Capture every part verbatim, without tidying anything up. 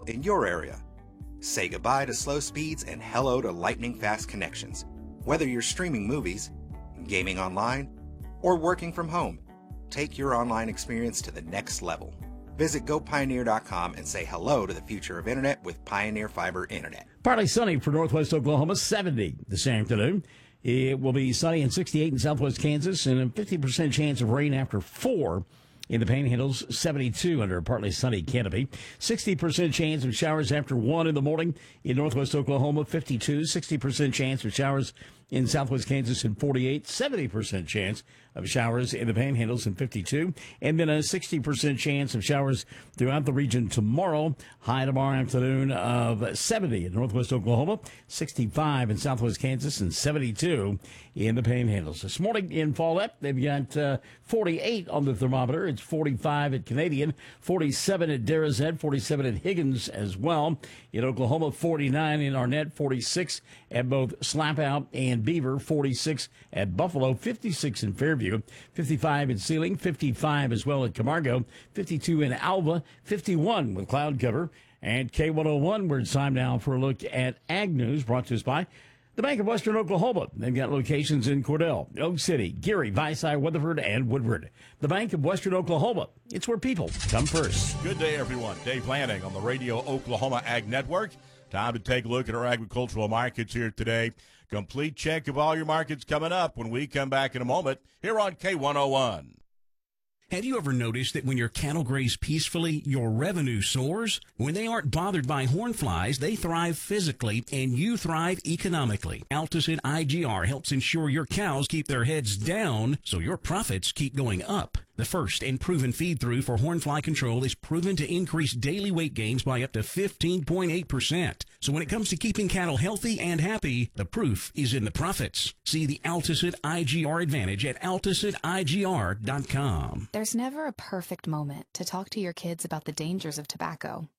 in your area. Say goodbye to slow speeds and hello to lightning-fast connections. Whether you're streaming movies, gaming online, or working from home, take your online experience to the next level. Visit go pioneer dot com and say hello to the future of Internet with Pioneer Fiber Internet. Partly sunny for northwest Oklahoma, seventy this afternoon. It will be sunny and sixty-eight in southwest Kansas and a fifty percent chance of rain after four. In the Panhandles, seventy-two under a partly sunny canopy. sixty percent chance of showers after one in the morning in northwest Oklahoma, fifty-two. sixty percent chance of showers in southwest Kansas and forty-eight. seventy percent chance of showers in the Panhandles and fifty-two. And then a sixty percent chance of showers throughout the region tomorrow. High tomorrow afternoon of seventy in northwest Oklahoma, sixty-five in southwest Kansas, and seventy-two in the Panhandles. This morning in Follett, they've got uh, forty-eight on the thermometer. It's forty-five at Canadian, forty-seven at Derazette, forty-seven at Higgins as well. In Oklahoma, forty-nine in Arnett, forty-six at both Slapout and Beaver, forty-six at Buffalo, fifty-six in Fairview, fifty-five in Sealing, fifty-five as well at Camargo, fifty-two in Alva, fifty-one with cloud cover. And K one oh one, where it's time now for a look at Ag News, brought to us by the Bank of Western Oklahoma. They've got locations in Cordell, Oak City, Geary, Vicey, Weatherford, and Woodward. The Bank of Western Oklahoma. It's where people come first. Good day, everyone. Dave Lanning on the Radio Oklahoma Ag Network. Time to take a look at our agricultural markets here today. Complete check of all your markets coming up when we come back in a moment here on K one oh one. Have you ever noticed that when your cattle graze peacefully, your revenue soars? When they aren't bothered by horn flies, they thrive physically, and you thrive economically. Alticid I G R helps ensure your cows keep their heads down so your profits keep going up. The first and proven feed-through for hornfly control is proven to increase daily weight gains by up to fifteen point eight percent. So when it comes to keeping cattle healthy and happy, the proof is in the profits. See the Alticid I G R advantage at alticid I G R dot com. There's never a perfect moment to talk to your kids about the dangers of tobacco.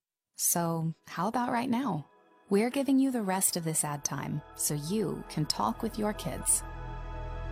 So how about right now? We're giving you the rest of this ad time so you can talk with your kids.